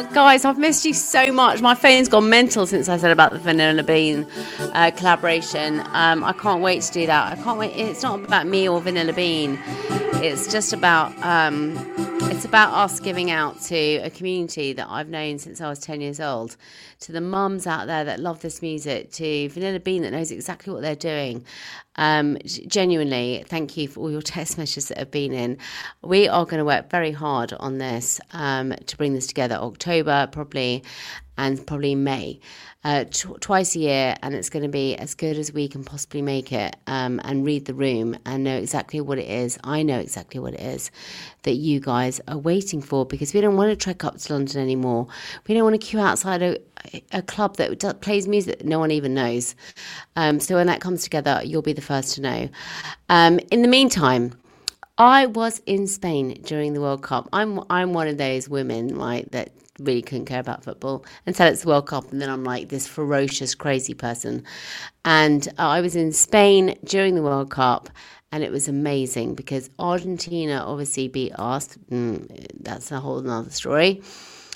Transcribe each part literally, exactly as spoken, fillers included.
Oh, guys, I've missed you so much. My phone's gone mental since I said about the Vanilla Bean uh, collaboration. Um, I can't wait to do that. I can't wait. It's not about me or Vanilla Bean. It's just about um, it's about us giving out to a community that I've known since I was ten years old, to the mums out there that love this music, to Vanilla Bean that knows exactly what they're doing. Um, genuinely, thank you for all your text messages that have been in. We are going to work very hard on this um, to bring this together. October probably, and probably May, uh, tw- twice a year, and it's going to be as good as we can possibly make it. Um, and read the room and know exactly what it is. I know exactly what it is that you guys are waiting for, because we don't want to trek up to London anymore. We don't want to queue outside a, a club that does, plays music that no one even knows. Um, so when that comes together, you'll be the first to know. Um, in the meantime, I was in Spain during the World Cup. I'm I'm one of those women, right, that really couldn't care about football until it's the World Cup, and then I'm like this ferocious, crazy person. And uh, I was in Spain during the World Cup, and it was amazing because Argentina obviously beat us. Mm, that's a whole other story.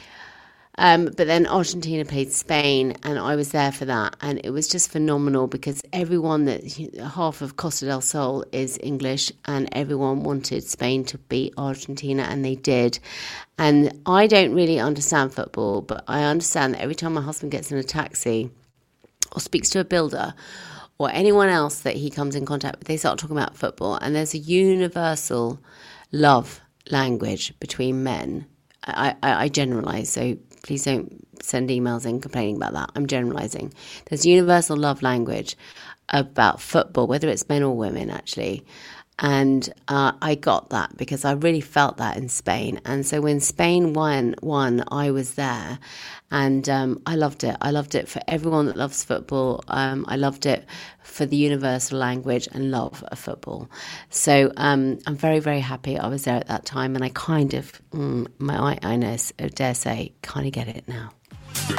Um, but then Argentina played Spain, and I was there for that, and it was just phenomenal because everyone that half of Costa del Sol is English, and everyone wanted Spain to beat Argentina, and they did. And I don't really understand football, but I understand that every time my husband gets in a taxi or speaks to a builder or anyone else that he comes in contact with, they start talking about football, and there's a universal love language between men. I, I, I generalise, so please don't send emails in complaining about that. I'm generalising. There's universal love language about football, whether it's men or women, actually. And uh, I got that because I really felt that in Spain. And so when Spain won, won I was there, and um, I loved it. I loved it for everyone that loves football. Um, I loved it for the universal language and love of football. So um, I'm very, very happy I was there at that time, and I kind of, mm, my I, I know, I dare say, kind of get it now.